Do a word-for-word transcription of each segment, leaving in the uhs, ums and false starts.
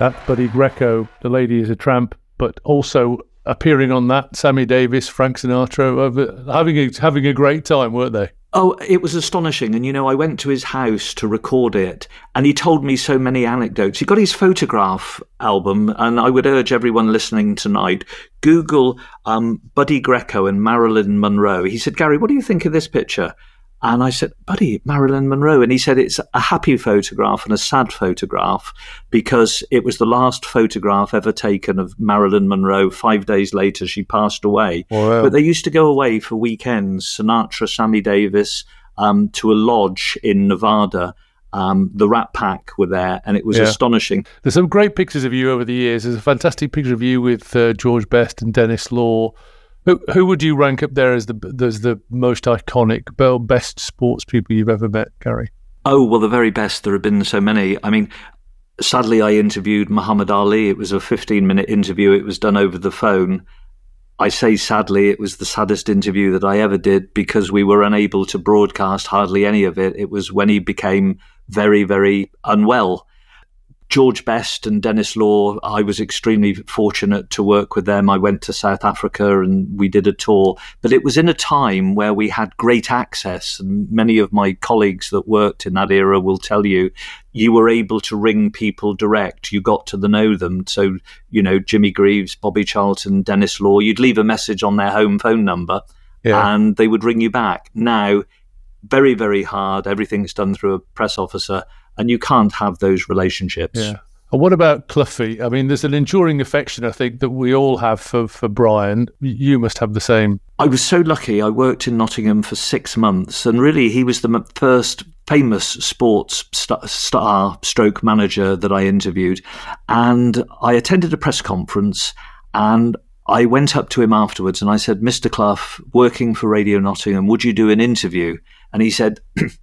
That's Buddy Greco, The Lady is a Tramp, but also appearing on that, Sammy Davis, Frank Sinatra, having a, having a great time, weren't they? Oh, it was astonishing. And, you know, I went to his house to record it, and he told me so many anecdotes. He got his photograph album, and I would urge everyone listening tonight, Google um, Buddy Greco and Marilyn Monroe. He said, Gary, what do you think of this picture? And I said, Buddy, Marilyn Monroe. And he said it's a happy photograph and a sad photograph because it was the last photograph ever taken of Marilyn Monroe. Five days later, she passed away. Wow. But they used to go away for weekends, Sinatra, Sammy Davis, um, to a lodge in Nevada. Um, the Rat Pack were there, and it was yeah. astonishing. There's some great pictures of you over the years. There's a fantastic picture of you with uh, George Best and Dennis Law. Who, who would you rank up there as the as the most iconic, best sports people you've ever met, Gary? Oh, well, the very best. There have been so many. I mean, sadly, I interviewed Muhammad Ali. It was a fifteen-minute interview. It was done over the phone. I say sadly, it was the saddest interview that I ever did because we were unable to broadcast hardly any of it. It was when he became very, very unwell. George Best and Dennis Law, I was extremely fortunate to work with them. I went to South Africa and we did a tour. But it was in a time where we had great access. And many of my colleagues that worked in that era will tell you, you were able to ring people direct. You got to know them. So, you know, Jimmy Greaves, Bobby Charlton, Dennis Law, you'd leave a message on their home phone number yeah. and they would ring you back. Now, very, very hard. Everything's done through a press officer. And you can't have those relationships. Yeah. And what about Cloughie? I mean, there's an enduring affection, I think, that we all have for, for Brian. You must have the same. I was so lucky. I worked in Nottingham for six months. And really, he was the first famous sports st- star stroke manager that I interviewed. And I attended a press conference and I went up to him afterwards and I said, Mister Clough, working for Radio Nottingham, would you do an interview? And he said...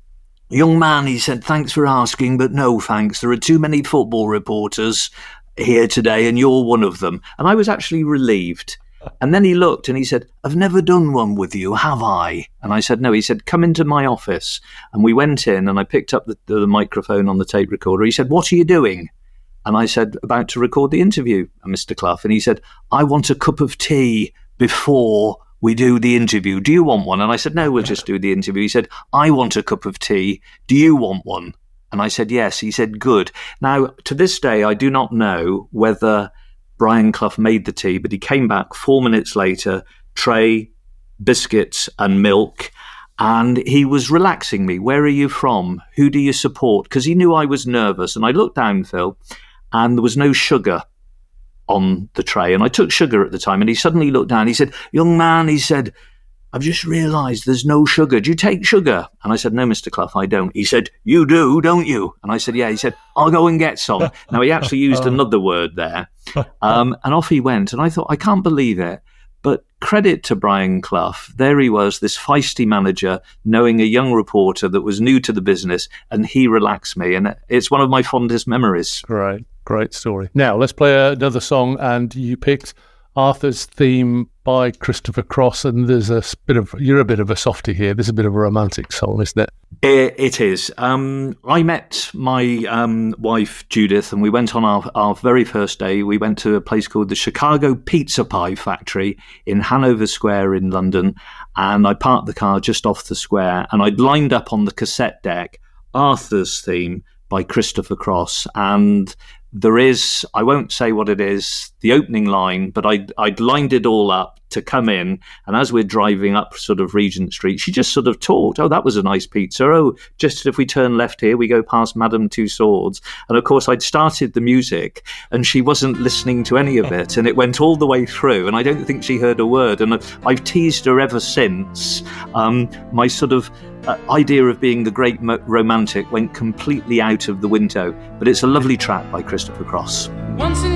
Young man, he said, thanks for asking, but no thanks. There are too many football reporters here today, and you're one of them. And I was actually relieved. And then he looked and he said, I've never done one with you, have I? And I said, no. He said, come into my office. And we went in and I picked up the, the microphone on the tape recorder. He said, what are you doing? And I said, about to record the interview, Mister Clough. And he said, I want a cup of tea before we do the interview. Do you want one? And I said, no, we'll just do the interview. He said, I want a cup of tea. Do you want one? And I said, yes. He said, good. Now, to this day, I do not know whether Brian Clough made the tea, but he came back four minutes later, tray, biscuits and milk, and he was relaxing me. Where are you from? Who do you support? Because he knew I was nervous. And I looked down, Phil, and there was no sugar on the tray, and I took sugar at the time, and he suddenly looked down. He said, young man, he said, I've just realised there's no sugar. Do you take sugar? And I said, no, Mister Clough, I don't. He said, you do, don't you? And I said, yeah. He said, I'll go and get some. Now, he actually used another word there. Um, and off he went. And I thought, I can't believe it. But credit to Brian Clough. There he was, this feisty manager, knowing a young reporter that was new to the business, and he relaxed me. And it's one of my fondest memories. Right. Great story. Now, let's play another song, and you picked Arthur's Theme by Christopher Cross, and there's a bit of, you're a bit of a softie here. There's a bit of a romantic song, isn't it? It, it is. Um, I met my um, wife, Judith, and we went on our, our very first day. We went to a place called the Chicago Pizza Pie Factory in Hanover Square in London, and I parked the car just off the square, and I'd lined up on the cassette deck Arthur's Theme by Christopher Cross, and there is, I won't say what it is, the opening line, but I'd, I'd lined it all up to come in. And as we're driving up sort of Regent Street, she just sort of talked. Oh, that was a nice pizza. Oh, just if we turn left here, we go past Madame Tussauds. And of course, I'd started the music and she wasn't listening to any of it. And it went all the way through. And I don't think she heard a word. And I've teased her ever since. Um, my sort of Uh, idea of being the great mo- romantic went completely out of the window, but it's a lovely track by Christopher Cross. Once in